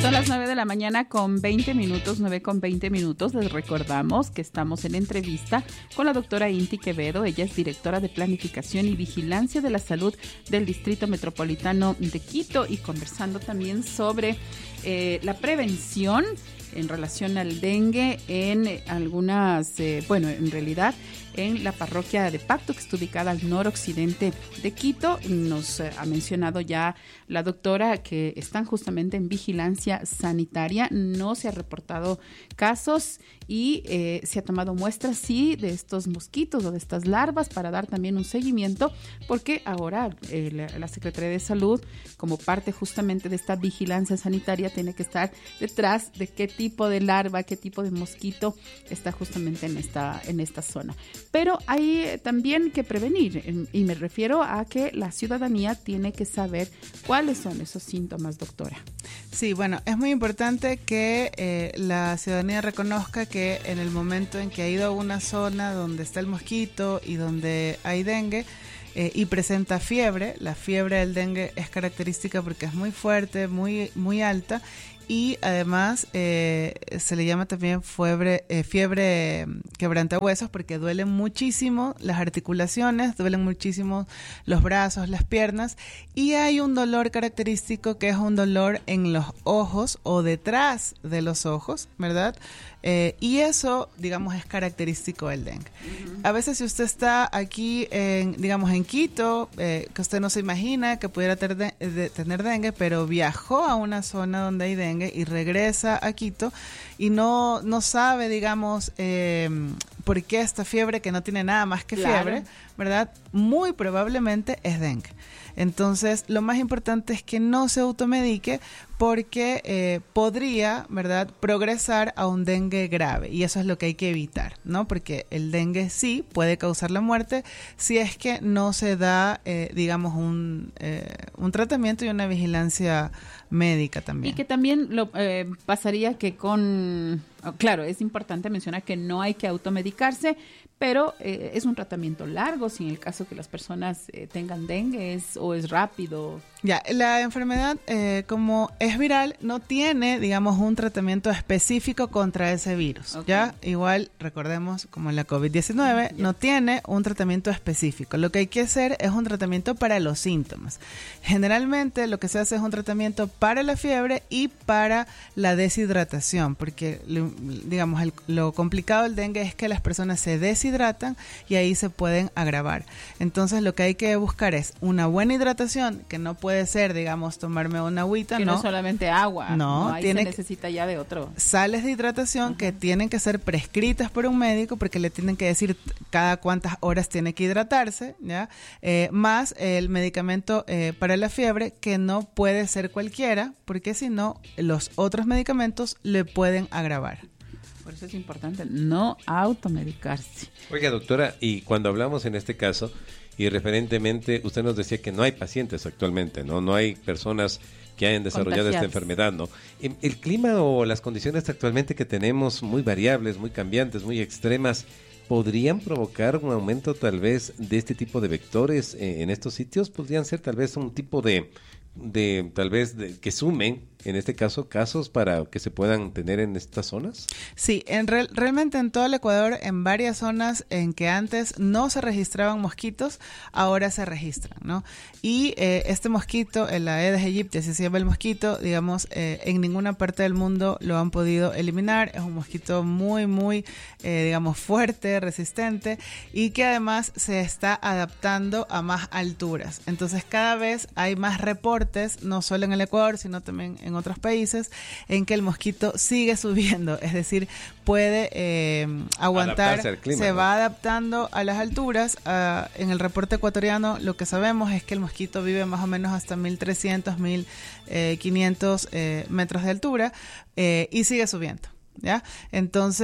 Son las 9 de la mañana con 20 minutos, 9 con 20 minutos. Les recordamos que estamos en entrevista con la doctora Inti Quevedo. Ella es directora de Planificación y Vigilancia de la Salud del Distrito Metropolitano de Quito, y conversando también sobre la prevención en relación al dengue en algunas, en realidad en la parroquia de Pacto, que está ubicada al noroccidente de Quito. Nos ha mencionado ya la doctora que están justamente en vigilancia sanitaria. No se ha reportado casos y se ha tomado muestras, sí, de estos mosquitos o de estas larvas para dar también un seguimiento, porque ahora la Secretaría de Salud, como parte justamente de esta vigilancia sanitaria, tiene que estar detrás de qué tipo de larva, qué tipo de mosquito está justamente en esta zona. Pero hay también que prevenir, y me refiero a que la ciudadanía tiene que saber cuáles son esos síntomas, doctora. Sí, bueno, es muy importante que la ciudadanía reconozca que en el momento en que ha ido a una zona donde está el mosquito y donde hay dengue, y presenta fiebre, la fiebre del dengue es característica porque es muy fuerte, muy, muy alta, y además se le llama también fiebre quebrantahuesos, porque duelen muchísimo las articulaciones, duelen muchísimo los brazos, las piernas, y hay un dolor característico que es un dolor en los ojos o detrás de los ojos, ¿verdad? Y eso, digamos, es característico del dengue. Uh-huh. A veces, si usted está aquí, en Quito, que usted no se imagina que pudiera tener dengue, pero viajó a una zona donde hay dengue y regresa a Quito y no sabe, digamos, por qué esta fiebre, que no tiene nada más que fiebre, ¿verdad? Muy probablemente es dengue. Entonces, lo más importante es que no se automedique, porque podría, ¿verdad?, progresar a un dengue grave, y eso es lo que hay que evitar, ¿no? Porque el dengue sí puede causar la muerte si es que no se da, digamos, un tratamiento y una vigilancia médica también. Y que también pasaría que claro, es importante mencionar que no hay que automedicarse, pero es un tratamiento largo si en el caso que las personas tengan dengue, o es rápido. Ya, la enfermedad, como es viral, no tiene, digamos, un tratamiento específico contra ese virus. Okay. Ya, igual, recordemos, como la COVID-19, no tiene un tratamiento específico. Lo que hay que hacer es un tratamiento para los síntomas. Generalmente, lo que se hace es un tratamiento para la fiebre y para la deshidratación, porque, digamos, lo complicado del dengue es que las personas se deshidratan y ahí se pueden agravar. Entonces, lo que hay que buscar es una buena hidratación, que no puede ser, digamos, tomarme una agüita, que no es solamente agua, no, ahí se necesita ya de otro. Sales de hidratación. Uh-huh. Que tienen que ser prescritas por un médico, porque le tienen que decir cada cuántas horas tiene que hidratarse, ¿ya? Más el medicamento para la fiebre, que no puede ser cualquiera, porque si no, los otros medicamentos le pueden agravar. Por eso es importante no automedicarse. Oiga, doctora, y cuando hablamos en este caso, y referentemente, usted nos decía que no hay pacientes actualmente, no hay personas que hayan desarrollado esta enfermedad, ¿no? El clima o las condiciones actualmente que tenemos, muy variables, muy cambiantes, muy extremas, ¿podrían provocar un aumento tal vez de este tipo de vectores en estos sitios? ¿Podrían ser tal vez un tipo de que sumen, en este caso, casos para que se puedan tener en estas zonas? Sí, realmente en todo el Ecuador, en varias zonas en que antes no se registraban mosquitos, ahora se registran, ¿no? Y este mosquito, el Aedes aegypti, así se llama el mosquito, digamos, en ninguna parte del mundo lo han podido eliminar. Es un mosquito muy, muy, digamos, fuerte, resistente, y que además se está adaptando a más alturas. Entonces, cada vez hay más reportes, no solo en el Ecuador, sino también en otros países, en que el mosquito sigue subiendo, es decir, puede aguantar, al clima, se va adaptando a las alturas. En el reporte ecuatoriano lo que sabemos es que el mosquito vive más o menos hasta 1.300, 1.500 metros de altura, y sigue subiendo, ¿ya? Entonces,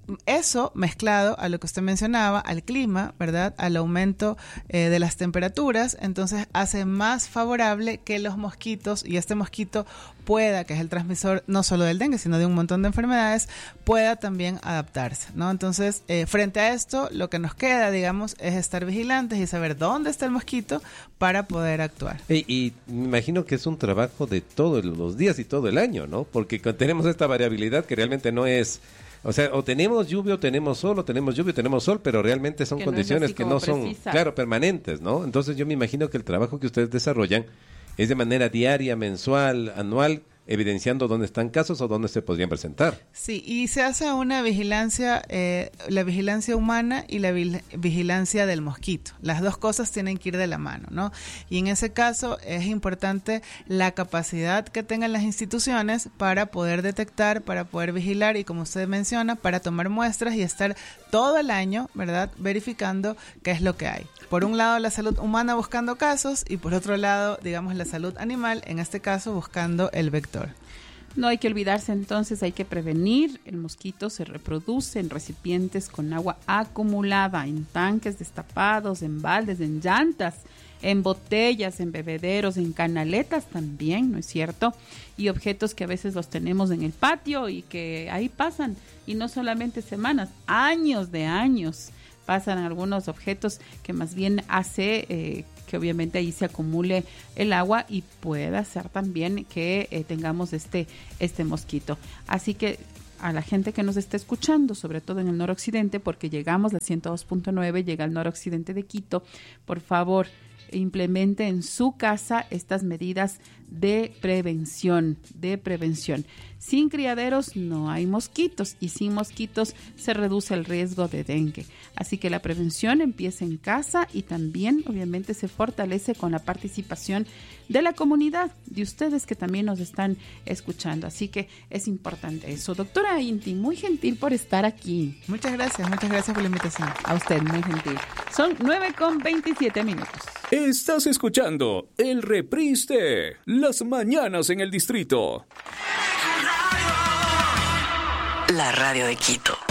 eso mezclado a lo que usted mencionaba, al clima, ¿verdad? Al aumento de las temperaturas, entonces hace más favorable que los mosquitos, y este mosquito pueda, que es el transmisor no solo del dengue, sino de un montón de enfermedades, pueda también adaptarse, ¿no? Entonces, frente a esto, lo que nos queda, digamos, es estar vigilantes y saber dónde está el mosquito para poder actuar. Y me imagino que es un trabajo de todos los días y todo el año, ¿no? Porque tenemos esta variabilidad que realmente no es... O sea, o tenemos lluvia o tenemos sol, o tenemos lluvia o tenemos sol, pero realmente son condiciones que no son, claro, permanentes, ¿no? Entonces yo me imagino que el trabajo que ustedes desarrollan es de manera diaria, mensual, anual, evidenciando dónde están casos o dónde se podrían presentar. Sí, y se hace una vigilancia, la vigilancia humana y la vigilancia del mosquito. Las dos cosas tienen que ir de la mano, ¿no? Y en ese caso es importante la capacidad que tengan las instituciones para poder detectar, para poder vigilar y, como usted menciona, para tomar muestras y estar todo el año, ¿verdad?, verificando qué es lo que hay. Por un lado, la salud humana buscando casos y por otro lado, digamos, la salud animal, en este caso buscando el vector. No hay que olvidarse, entonces hay que prevenir. El mosquito se reproduce en recipientes con agua acumulada, en tanques destapados, en baldes, en llantas, en botellas, en bebederos, en canaletas también, ¿no es cierto? Y objetos que a veces los tenemos en el patio y que ahí pasan, y no solamente semanas, años de años. Pasan algunos objetos que más bien hace que obviamente ahí se acumule el agua y pueda hacer también que tengamos este mosquito. Así que a la gente que nos está escuchando, sobre todo en el noroccidente, porque llegamos, la 102.9 llega al noroccidente de Quito, por favor, implemente en su casa estas medidas de prevención. Sin criaderos no hay mosquitos y sin mosquitos se reduce el riesgo de dengue. Así que la prevención empieza en casa y también obviamente se fortalece con la participación de la comunidad, de ustedes que también nos están escuchando. Así que es importante eso. Doctora Inti, muy gentil por estar aquí. Muchas gracias por la invitación. A usted, muy gentil. Son 9:27. Estás escuchando el reprise de Las Mañanas en el Distrito. La radio de Quito.